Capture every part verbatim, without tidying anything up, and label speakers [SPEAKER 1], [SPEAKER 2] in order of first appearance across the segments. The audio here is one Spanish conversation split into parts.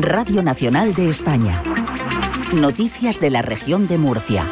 [SPEAKER 1] Radio Nacional de España. Noticias de la región de Murcia.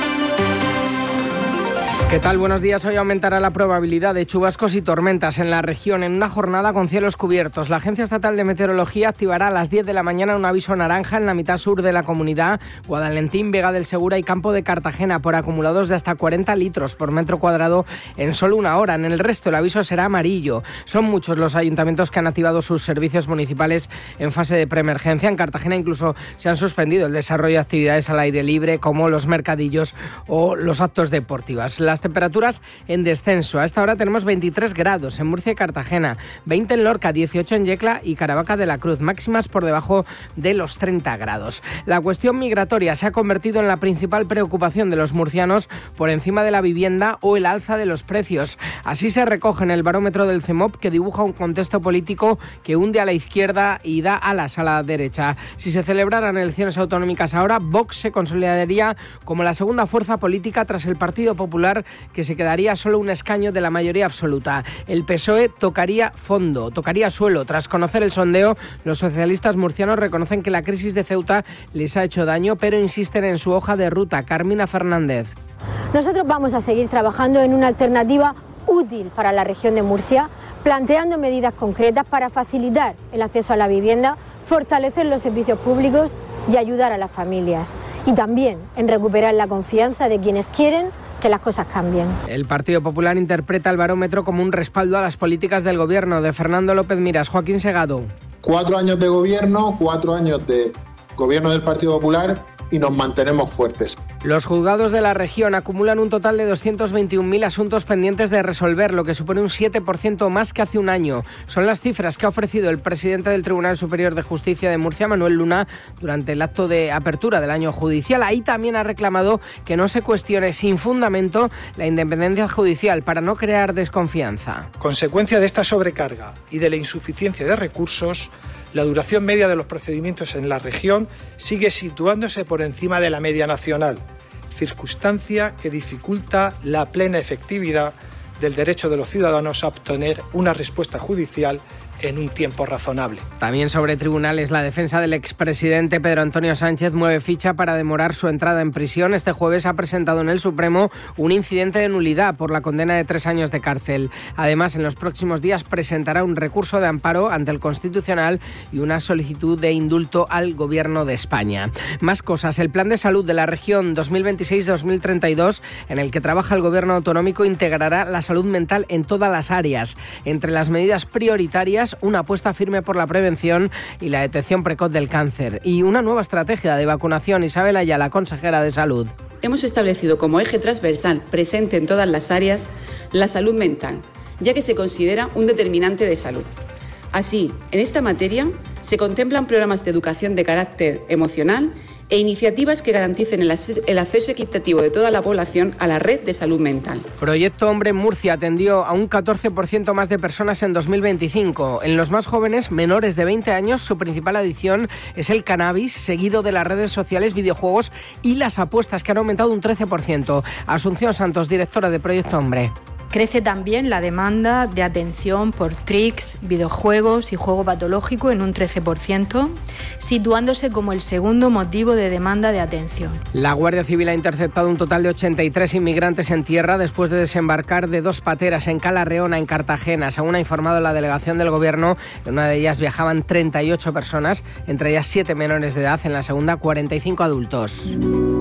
[SPEAKER 2] ¿Qué tal? Buenos días. Hoy aumentará la probabilidad de chubascos y tormentas en la región en una jornada con cielos cubiertos. La Agencia Estatal de Meteorología activará a las diez de la mañana un aviso naranja en la mitad sur de la comunidad, Guadalentín, Vega del Segura y Campo de Cartagena, por acumulados de hasta cuarenta litros por metro cuadrado en solo una hora. En el resto el aviso será amarillo. Son muchos los ayuntamientos que han activado sus servicios municipales en fase de preemergencia. En Cartagena incluso se han suspendido el desarrollo de actividades al aire libre como los mercadillos o los actos deportivos. Las temperaturas en descenso. A esta hora tenemos veintitrés grados en Murcia y Cartagena, veinte en Lorca, dieciocho en Yecla y Caravaca de la Cruz, máximas por debajo de los treinta grados. La cuestión migratoria se ha convertido en la principal preocupación de los murcianos, por encima de la vivienda o el alza de los precios. Así se recoge en el barómetro del CEMOP, que dibuja un contexto político que hunde a la izquierda y da alas a la derecha. Si se celebraran elecciones autonómicas ahora, Vox se consolidaría como la segunda fuerza política tras el Partido Popular, que se quedaría solo un escaño de la mayoría absoluta. El P S O E tocaría fondo, tocaría suelo. Tras conocer el sondeo, los socialistas murcianos reconocen que la crisis de Ceuta les ha hecho daño, pero insisten en su hoja de ruta. Carmina Fernández.
[SPEAKER 3] Nosotros vamos a seguir trabajando en una alternativa útil para la región de Murcia, planteando medidas concretas para facilitar el acceso a la vivienda, fortalecer los servicios públicos y ayudar a las familias. Y también en recuperar la confianza de quienes quieren que las cosas cambien.
[SPEAKER 2] El Partido Popular interpreta el barómetro como un respaldo a las políticas del gobierno de Fernando López Miras. Joaquín Segado.
[SPEAKER 4] Cuatro años de gobierno, cuatro años de gobierno del Partido Popular y nos mantenemos fuertes.
[SPEAKER 2] Los juzgados de la región acumulan un total de doscientos veintiún mil asuntos pendientes de resolver, lo que supone un siete por ciento más que hace un año. Son las cifras que ha ofrecido el presidente del Tribunal Superior de Justicia de Murcia, Manuel Luna, durante el acto de apertura del año judicial. Ahí también ha reclamado que no se cuestione sin fundamento la independencia judicial para no crear desconfianza.
[SPEAKER 5] Consecuencia de esta sobrecarga y de la insuficiencia de recursos, la duración media de los procedimientos en la región sigue situándose por encima de la media nacional, circunstancia que dificulta la plena efectividad del derecho de los ciudadanos a obtener una respuesta judicial en un tiempo razonable.
[SPEAKER 2] También sobre tribunales, la defensa del expresidente Pedro Antonio Sánchez mueve ficha para demorar su entrada en prisión. Este jueves ha presentado en el Supremo un incidente de nulidad por la condena de tres años de cárcel. Además, en los próximos días presentará un recurso de amparo ante el Constitucional y una solicitud de indulto al Gobierno de España. Más cosas. El Plan de Salud de la región dos mil veintiséis dos mil treinta y dos, en el que trabaja el Gobierno autonómico, integrará la salud mental en todas las áreas. Entre las medidas prioritarias, una apuesta firme por la prevención y la detección precoz del cáncer y una nueva estrategia de vacunación. Isabel Ayala, consejera de Salud.
[SPEAKER 6] Hemos establecido como eje transversal presente en todas las áreas la salud mental, ya que se considera un determinante de salud. Así, en esta materia se contemplan programas de educación de carácter emocional e iniciativas que garanticen el acceso equitativo de toda la población a la red de salud mental.
[SPEAKER 2] Proyecto Hombre en Murcia atendió a un catorce por ciento más de personas en dos mil veinticinco. En los más jóvenes, menores de veinte años, su principal adicción es el cannabis, seguido de las redes sociales, videojuegos y las apuestas, que han aumentado un trece por ciento. Asunción Santos, directora de Proyecto Hombre.
[SPEAKER 7] Crece también la demanda de atención por tricks, videojuegos y juego patológico en un trece por ciento, situándose como el segundo motivo de demanda de atención.
[SPEAKER 2] La Guardia Civil ha interceptado un total de ochenta y tres inmigrantes en tierra después de desembarcar de dos pateras en Cala Reona, en Cartagena. Según ha informado la delegación del Gobierno, en una de ellas viajaban treinta y ocho personas, entre ellas siete menores de edad, en la segunda cuarenta y cinco adultos.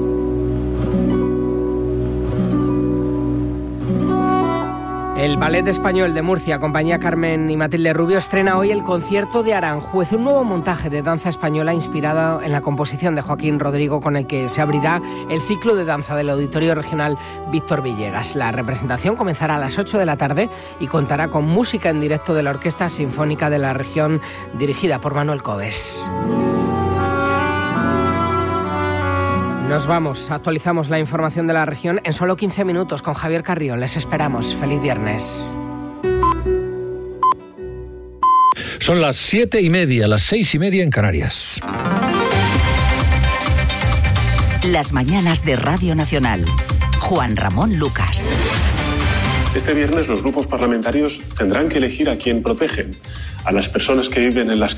[SPEAKER 2] El Ballet Español de Murcia, Compañía Carmen y Matilde Rubio, estrena hoy el concierto de Aranjuez, un nuevo montaje de danza española inspirado en la composición de Joaquín Rodrigo, con el que se abrirá el ciclo de danza del Auditorio Regional Víctor Villegas. La representación comenzará a las ocho de la tarde y contará con música en directo de la Orquesta Sinfónica de la Región, dirigida por Manuel Cobes. Nos vamos, actualizamos la información de la región en solo quince minutos con Javier Carrión. Les esperamos. Feliz viernes.
[SPEAKER 8] Son las siete y media, las seis y media en Canarias.
[SPEAKER 1] Las mañanas de Radio Nacional. Juan Ramón Lucas.
[SPEAKER 9] Este viernes los grupos parlamentarios tendrán que elegir a quién protegen, a las personas que viven en las